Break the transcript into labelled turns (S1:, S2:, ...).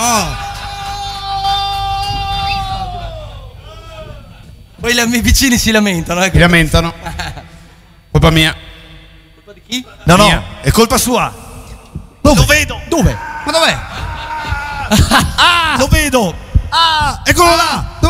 S1: Poi i miei vicini si lamentano.
S2: Si lamentano. Colpa mia.
S1: Colpa di chi?
S3: No,
S2: Mia.
S3: no, è colpa sua.
S1: Lo vedo.
S3: Dove?
S2: Ma dov'è?